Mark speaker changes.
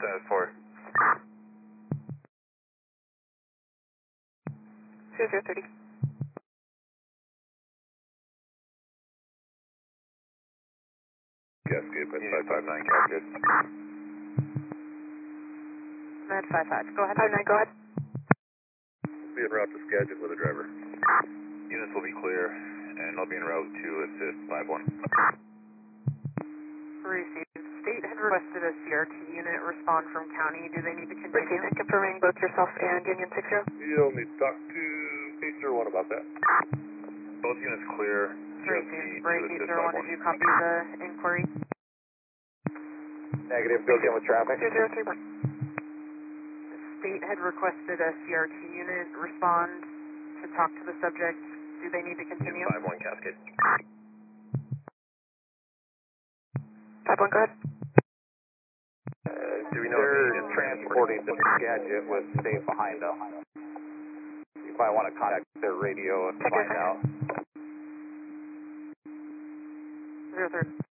Speaker 1: Status 4.
Speaker 2: 0030.
Speaker 1: Cascade, Med 559, Cascade.
Speaker 2: Med 55, go ahead. 59, go ahead.
Speaker 1: Be en route to Skagit with a driver. Units will be clear, and I'll be en route to assist 5-1.
Speaker 2: Received. State had requested a CRT unit respond from county. Do they need to continue?
Speaker 3: Received. Confirming both yourself and Union 60.
Speaker 1: You'll need to talk to Pacer 1 about that. Both units clear.
Speaker 2: Received. Received. 01, did you copy the inquiry?
Speaker 1: Negative, go again with traffic.
Speaker 3: 0031.
Speaker 2: State had requested a CRT unit respond to talk to the subject. Do they need to continue?
Speaker 1: 5-1 Cascade.
Speaker 3: 51, go ahead.
Speaker 1: Do we know they're transporting to Skagit with state behind them? You might want to contact their radio and find out.
Speaker 2: 03.